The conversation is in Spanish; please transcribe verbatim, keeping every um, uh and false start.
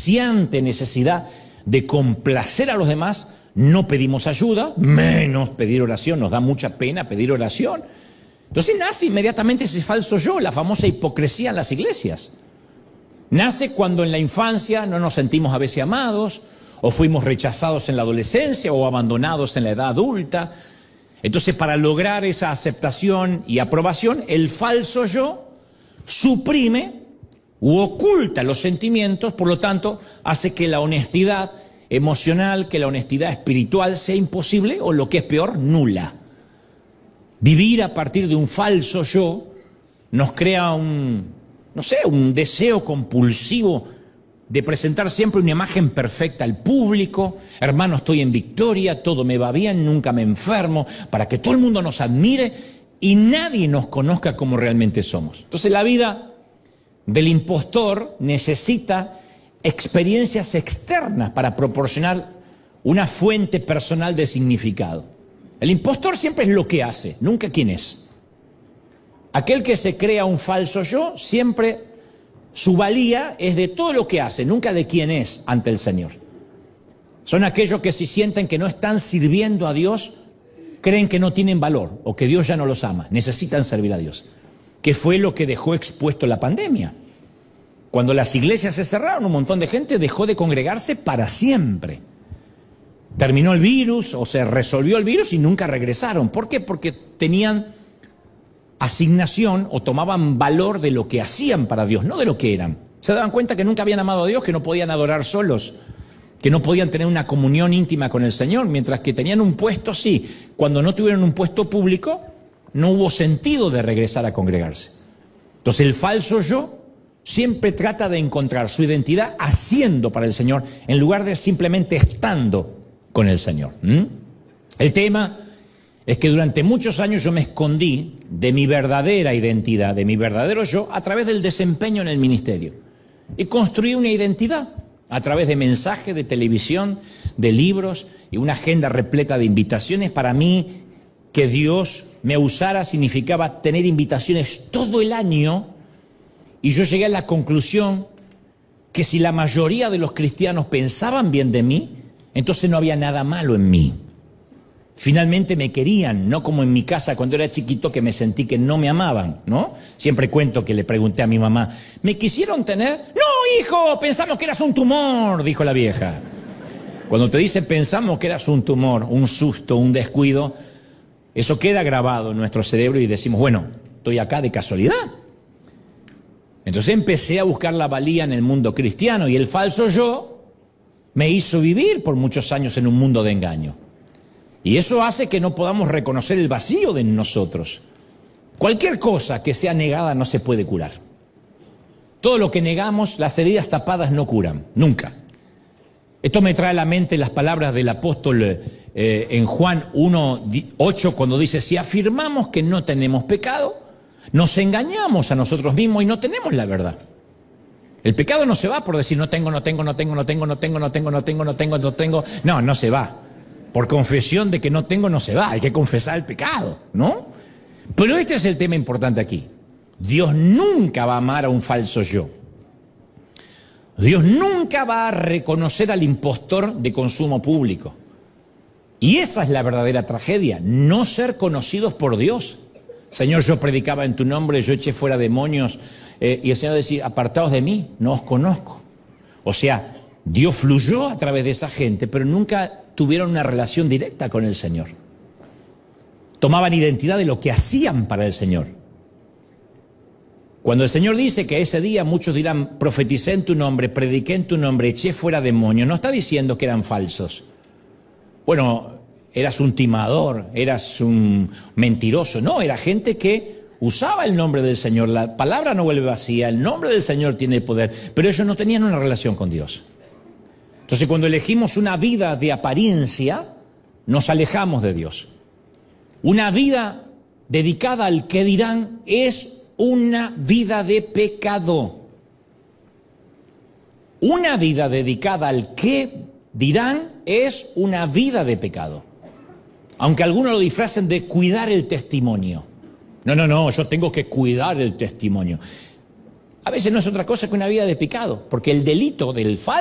asfixiante necesidad de complacer a los demás, no pedimos ayuda, menos pedir oración, nos da mucha pena pedir oración. Entonces nace inmediatamente ese falso yo, la famosa hipocresía en las iglesias. Nace cuando en la infancia no nos sentimos a veces amados, o fuimos rechazados en la adolescencia, o abandonados en la edad adulta. Entonces, para lograr esa aceptación y aprobación, el falso yo suprime u oculta los sentimientos, por lo tanto, hace que la honestidad emocional, que la honestidad espiritual sea imposible, o lo que es peor, nula. Vivir a partir de un falso yo nos crea un, no sé, un deseo compulsivo de presentar siempre una imagen perfecta al público. Hermano, estoy en victoria, todo me va bien, nunca me enfermo, para que todo el mundo nos admire y nadie nos conozca como realmente somos. Entonces la vida del impostor necesita experiencias externas para proporcionar una fuente personal de significado. El impostor siempre es lo que hace, nunca quién es. Aquel que se crea un falso yo, siempre su valía es de todo lo que hace, nunca de quién es ante el Señor. Son aquellos que si sienten que no están sirviendo a Dios, creen que no tienen valor o que Dios ya no los ama, necesitan servir a Dios. Que fue lo que dejó expuesto la pandemia. Cuando las iglesias se cerraron, un montón de gente dejó de congregarse para siempre. Terminó el virus o se resolvió el virus y nunca regresaron. ¿Por qué? Porque tenían asignación o tomaban valor de lo que hacían para Dios, no de lo que eran. Se daban cuenta que nunca habían amado a Dios, que no podían adorar solos, que no podían tener una comunión íntima con el Señor, mientras que tenían un puesto, sí. Cuando no tuvieron un puesto público, no hubo sentido de regresar a congregarse. Entonces el falso yo siempre trata de encontrar su identidad haciendo para el Señor, en lugar de simplemente estando con el Señor. ¿Mm? El tema es que durante muchos años yo me escondí de mi verdadera identidad, de mi verdadero yo, a través del desempeño en el ministerio. Y construí una identidad a través de mensajes, de televisión, de libros y una agenda repleta de invitaciones. Para mí, que Dios me usara significaba tener invitaciones todo el año, y yo llegué a la conclusión que si la mayoría de los cristianos pensaban bien de mí, entonces no había nada malo en mí. Finalmente me querían, no como en mi casa cuando era chiquito, que me sentí que no me amaban, ¿no? Siempre cuento que le pregunté a mi mamá, ¿me quisieron tener? No, hijo, pensamos que eras un tumor, dijo la vieja. Cuando te dicen pensamos que eras un tumor, un susto, un descuido, eso queda grabado en nuestro cerebro y decimos, bueno, estoy acá de casualidad. Entonces empecé a buscar la valía en el mundo cristiano y el falso yo me hizo vivir por muchos años en un mundo de engaño. Y eso hace que no podamos reconocer el vacío de nosotros. Cualquier cosa que sea negada no se puede curar. Todo lo que negamos, las heridas tapadas no curan, nunca. Esto me trae a la mente las palabras del apóstol eh, en Juan uno ocho, cuando dice, si afirmamos que no tenemos pecado, nos engañamos a nosotros mismos y no tenemos la verdad. El pecado no se va por decir no tengo, no tengo, no tengo, no tengo, no tengo, no tengo, no tengo, no tengo, no tengo. No, no se va. Por confesión de que no tengo, no se va. Hay que confesar el pecado, ¿no? Pero este es el tema importante aquí. Dios nunca va a amar a un falso yo. Dios nunca va a reconocer al impostor de consumo público. Y esa es la verdadera tragedia, no ser conocidos por Dios. Señor, yo predicaba en tu nombre, yo eché fuera demonios, eh, y el Señor decía, apartaos de mí, no os conozco. O sea, Dios fluyó a través de esa gente, pero nunca tuvieron una relación directa con el Señor. Tomaban identidad de lo que hacían para el Señor. Cuando el Señor dice que ese día muchos dirán, profeticé en tu nombre, prediqué en tu nombre, eché fuera demonios, no está diciendo que eran falsos. Bueno, eras un timador, eras un mentiroso. No, era gente que usaba el nombre del Señor. La palabra no vuelve vacía, el nombre del Señor tiene poder, pero ellos no tenían una relación con Dios. Entonces, cuando elegimos una vida de apariencia, nos alejamos de Dios. Una vida dedicada al qué dirán es una vida de pecado. Una vida dedicada al qué dirán es una vida de pecado. Aunque algunos lo disfracen de cuidar el testimonio. No, no, no, yo tengo que cuidar el testimonio. A veces no es otra cosa que una vida de pecado, porque el delito del falso